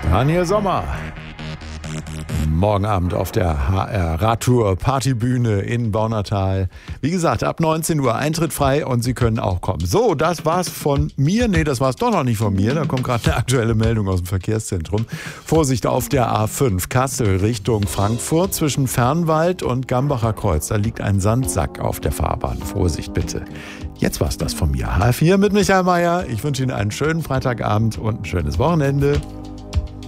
Daniel Sommer. Morgen Abend auf der HR Radtour Partybühne in Baunatal. Wie gesagt, ab 19 Uhr Eintritt frei und Sie können auch kommen. So, das war's von mir. Nee, das war's doch noch nicht von mir. Da kommt gerade eine aktuelle Meldung aus dem Verkehrszentrum. Vorsicht auf der A5 Kassel Richtung Frankfurt zwischen Fernwald und Gambacher Kreuz. Da liegt ein Sandsack auf der Fahrbahn. Vorsicht bitte. Jetzt war's das von mir. H4 mit Michael Mayer. Ich wünsche Ihnen einen schönen Freitagabend und ein schönes Wochenende.